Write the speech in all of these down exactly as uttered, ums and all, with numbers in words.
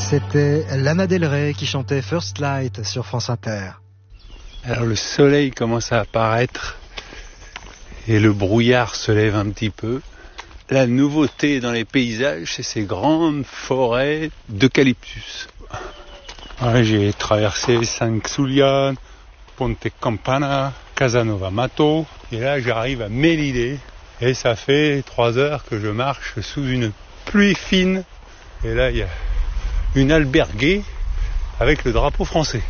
C'était Lana Del Rey qui chantait First Light sur France Inter. Alors le soleil commence à apparaître et le brouillard se lève un petit peu. La nouveauté dans les paysages, c'est ces grandes forêts d'eucalyptus. Ouais, j'ai traversé San Xulian, Ponte Campana, Casanova Mato, et là j'arrive à Melide, et ça fait trois heures que je marche sous une pluie fine, et là il y a une alberguée avec le drapeau français.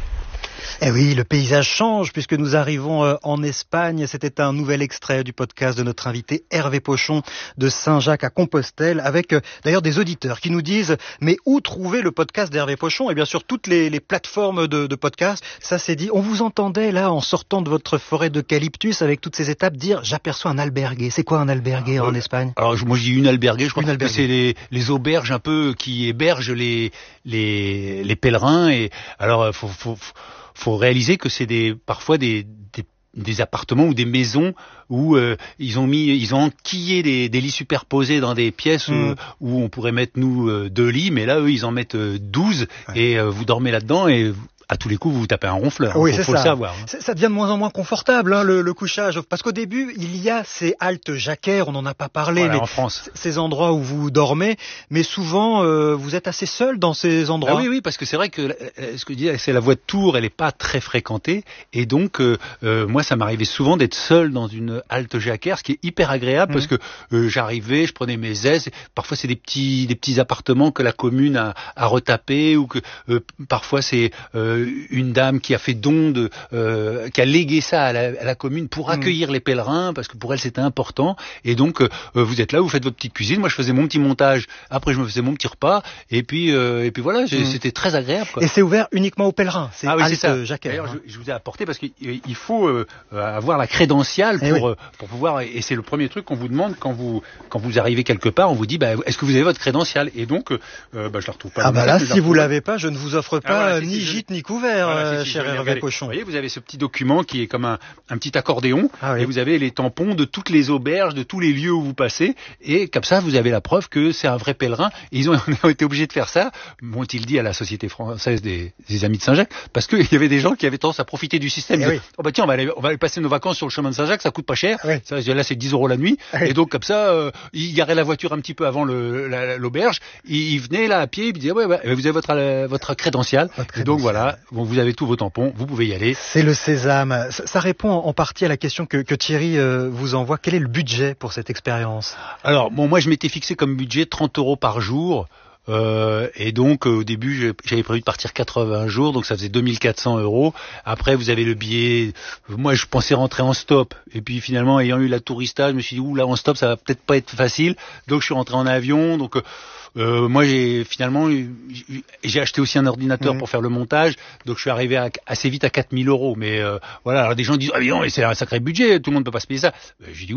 Eh oui, le paysage change puisque nous arrivons en Espagne. C'était un nouvel extrait du podcast de notre invité Hervé Pochon de Saint-Jacques-à-Compostelle avec d'ailleurs des auditeurs qui nous disent « Mais où trouver le podcast d'Hervé Pochon ?» Et bien sûr, toutes les, les plateformes de, de podcast, ça c'est dit. On vous entendait là en sortant de votre forêt d'eucalyptus avec toutes ces étapes dire « J'aperçois un albergué ». C'est quoi un albergué ah, en euh, Espagne? Alors moi je dis une alberguée, je crois une que alberguée. C'est les, les auberges un peu qui hébergent les, les, les pèlerins. Et alors faut, faut, faut faut réaliser que c'est des parfois des, des des appartements ou des maisons où euh, ils ont mis ils ont enquillé des, des lits superposés dans des pièces mmh. où, où on pourrait mettre nous euh, deux lits, mais là eux ils en mettent euh, douze ouais. et euh, vous dormez là-dedans et à tous les coups, vous vous tapez un ronfleur. Oui, faut, c'est faut ça. le savoir. Hein. Ça devient de moins en moins confortable, hein, le, le couchage. Parce qu'au début, il y a ces haltes jacquaires, on n'en a pas parlé, voilà, mais en France. Ces endroits où vous dormez, mais souvent, euh, vous êtes assez seul dans ces endroits. Ah oui, oui, parce que c'est vrai que ce que je dis, c'est la voie de Tours, elle n'est pas très fréquentée, et donc euh, euh, moi, ça m'arrivait souvent d'être seul dans une halte jacquère, ce qui est hyper agréable, mmh. parce que euh, j'arrivais, je prenais mes aises. Parfois, c'est des petits, des petits appartements que la commune a, a retapés, ou que euh, parfois c'est euh, une dame qui a fait don de, euh, qui a légué ça à la, à la commune pour accueillir mmh. les pèlerins, parce que pour elle c'était important. Et donc euh, vous êtes là, vous faites votre petite cuisine. Moi je faisais mon petit montage. Après je me faisais mon petit repas. Et puis euh, et puis voilà, mmh. c'était très agréable. Quoi. Et c'est ouvert uniquement aux pèlerins. C'est ah oui, c'est ça. Jacquard. D'ailleurs, hein. je, je vous ai apporté parce qu'il faut euh, avoir la crédentiale pour oui. euh, pour pouvoir. Et c'est le premier truc qu'on vous demande quand vous quand vous arrivez quelque part. On vous dit bah, est-ce que vous avez votre crédentiale? Et donc euh, bah, je la retrouve pas. Ah bah là, si vous l'avez pas, je ne vous offre pas ah, voilà, ni si, gîte si, ni couvert. Voilà, si, cher Hervé Pochon. Vous voyez, vous avez ce petit document qui est comme un, un petit accordéon, ah oui. et vous avez les tampons de toutes les auberges, de tous les lieux où vous passez, et comme ça, vous avez la preuve que c'est un vrai pèlerin. Et ils ont, ont été obligés de faire ça, m'ont-ils dit à la Société française des, des Amis de Saint-Jacques, parce qu'il y avait des gens qui avaient tendance à profiter du système. Eh de, oui. Oh bah tiens, on va, aller, on va aller passer nos vacances sur le chemin de Saint-Jacques, ça coûte pas cher. Oui. Ça, là, c'est dix euros la nuit. Oui. Et donc, comme ça, euh, ils garaient la voiture un petit peu avant le, la, l'auberge. Ils venaient là à pied, ils disaient, ouais, ouais, vous avez votre, euh, votre crédentiale. Votre crédentiale. Et donc voilà, bon, vous avez tous vos tampons, vous pouvez y aller. C'est le sésame. Ça, ça répond en partie à la question que, que Thierry euh, vous envoie. Quel est le budget pour cette expérience? Alors, bon, moi, je m'étais fixé comme budget trente euros par jour. Euh, et donc, euh, au début, j'avais prévu de partir quatre-vingts jours, donc ça faisait deux mille quatre cents euros. Après, vous avez le billet. Moi, je pensais rentrer en stop. Et puis, finalement, ayant eu la tourista, je me suis dit, ouh, là, en stop, ça va peut-être pas être facile. Donc, je suis rentré en avion. Donc, euh, Euh, moi, j'ai finalement, j'ai acheté aussi un ordinateur mmh. pour faire le montage, donc je suis arrivé à, assez vite à quatre mille euros. Mais euh, voilà, alors des gens disent, ah mais non, mais c'est un sacré budget, tout le monde peut pas se payer ça. Euh, j'ai dit oui.